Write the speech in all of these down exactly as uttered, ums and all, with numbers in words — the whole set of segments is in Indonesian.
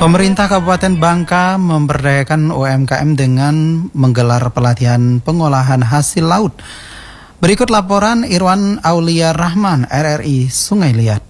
Pemerintah Kabupaten Bangka memberdayakan U M K M dengan menggelar pelatihan pengolahan hasil laut. Berikut laporan Irwan Aulia Rahman, R R I Sungai Liat.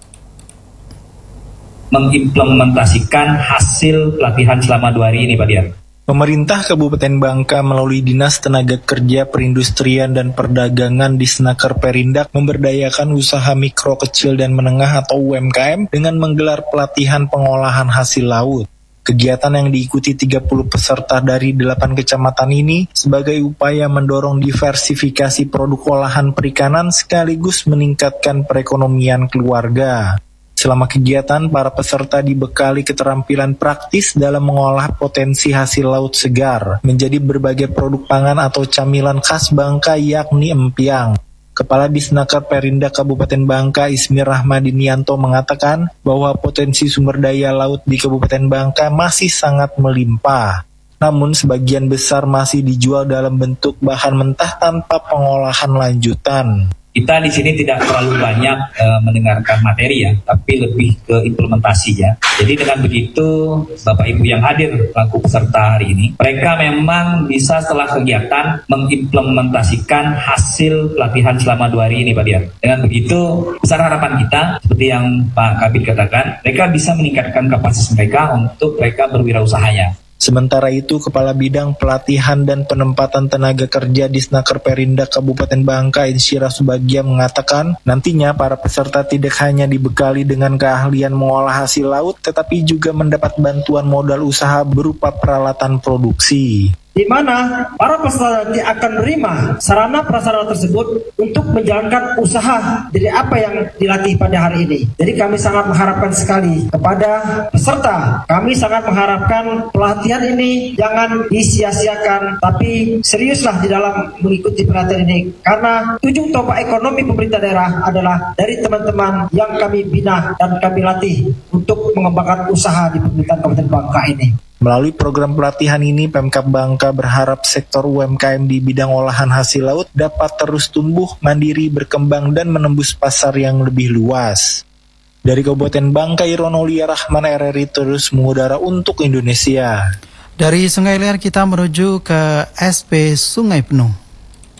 Mengimplementasikan hasil pelatihan selama dua hari ini, Pak Dian. Pemerintah Kabupaten Bangka melalui Dinas Tenaga Kerja Perindustrian dan Perdagangan di Snaker Perindak memberdayakan usaha mikro, kecil, dan menengah atau U M K M dengan menggelar pelatihan pengolahan hasil laut. Kegiatan yang diikuti tiga puluh peserta dari delapan kecamatan ini sebagai upaya mendorong diversifikasi produk olahan perikanan sekaligus meningkatkan perekonomian keluarga. Selama kegiatan, para peserta dibekali keterampilan praktis dalam mengolah potensi hasil laut segar menjadi berbagai produk pangan atau camilan khas Bangka yakni empiang. Kepala Disnaker Perindak Kabupaten Bangka Ismir Rahmadinianto mengatakan bahwa potensi sumber daya laut di Kabupaten Bangka masih sangat melimpah. Namun sebagian besar masih dijual dalam bentuk bahan mentah tanpa pengolahan lanjutan. Kita di sini tidak terlalu banyak e, mendengarkan materi ya, tapi lebih ke implementasinya. Jadi dengan begitu, Bapak Ibu yang hadir pelaku peserta hari ini, mereka memang bisa setelah kegiatan mengimplementasikan hasil pelatihan selama dua hari ini, Pak Dian. Dengan begitu, besar harapan kita, seperti yang Pak Kabid katakan, mereka bisa meningkatkan kapasitas mereka untuk mereka berwirausahanya. Sementara itu, Kepala Bidang Pelatihan dan Penempatan Tenaga Kerja di Snaker Perindak Kabupaten Bangka, Insyira Subagia mengatakan, nantinya para peserta tidak hanya dibekali dengan keahlian mengolah hasil laut, tetapi juga mendapat bantuan modal usaha berupa peralatan produksi. Di mana para peserta nanti akan menerima sarana prasarana tersebut untuk menjalankan usaha dari apa yang dilatih pada hari ini. Jadi kami sangat mengharapkan sekali kepada peserta, kami sangat mengharapkan pelatihan ini jangan disia-siakan, tapi seriuslah di dalam mengikuti pelatihan ini. Karena ujung tombak ekonomi pemerintah daerah adalah dari teman-teman yang kami bina dan kami latih untuk mengembangkan usaha di pemerintahan Kabupaten Bangka ini. Melalui program pelatihan ini, Pemkab Bangka berharap sektor U M K M di bidang olahan hasil laut dapat terus tumbuh, mandiri, berkembang, dan menembus pasar yang lebih luas. Dari Kabupaten Bangka, Irwan Aulia Rahman, R R I terus mengudara untuk Indonesia. Dari Sungai Liat kita menuju ke S P Sungai Penuh.